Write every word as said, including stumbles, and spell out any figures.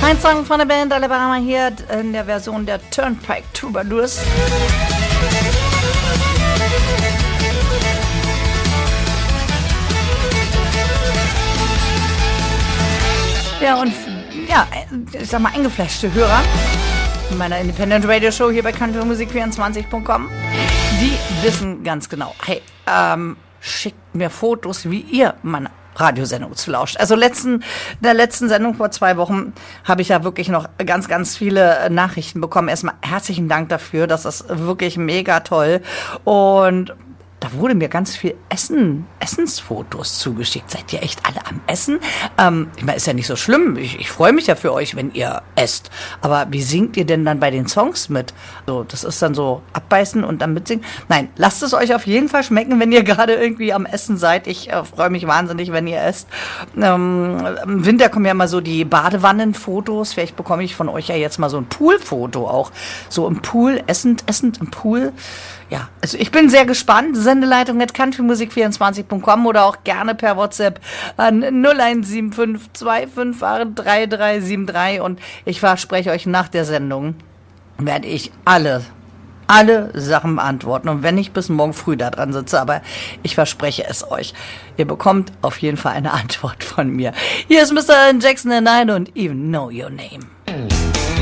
Ein Song von der Band Alabama hier in der Version der Turnpike Troubadours. Ja, und ja, ich sag mal, eingefleischte Hörer in meiner Independent Radio Show hier bei country musik vierundzwanzig punkt com, die wissen ganz genau, hey, ähm, schickt mir Fotos, wie ihr meine Radiosendung zu lauscht. Also letzten, in der letzten Sendung vor zwei Wochen habe ich ja wirklich noch ganz, ganz viele Nachrichten bekommen. Erstmal herzlichen Dank dafür, das ist wirklich mega toll. Und da wurde mir ganz viel Essen, Essensfotos zugeschickt. Seid ihr echt alle am Essen? Ähm, ich meine, ist ja nicht so schlimm. Ich, ich freue mich ja für euch, wenn ihr esst. Aber wie singt ihr denn dann bei den Songs mit? So, das ist dann so abbeißen und dann mitsingen? Nein, lasst es euch auf jeden Fall schmecken, wenn ihr gerade irgendwie am Essen seid. Ich äh, freue mich wahnsinnig, wenn ihr esst. Ähm, Im Winter kommen ja mal so die Badewannenfotos. Vielleicht bekomme ich von euch ja jetzt mal so ein Poolfoto auch. So im Pool, essend, essend im Pool. Ja, also ich bin sehr gespannt. Sendeleitung at country musik vierundzwanzig punkt com oder auch gerne per WhatsApp an null eins sieben fünf zwei fünf acht drei drei sieben drei und ich verspreche euch, nach der Sendung werde ich alle, alle Sachen beantworten und wenn nicht bis morgen früh da dran sitze, aber ich verspreche es euch. Ihr bekommt auf jeden Fall eine Antwort von mir. Hier ist Mister Jackson and Nine und Even Know Your Name.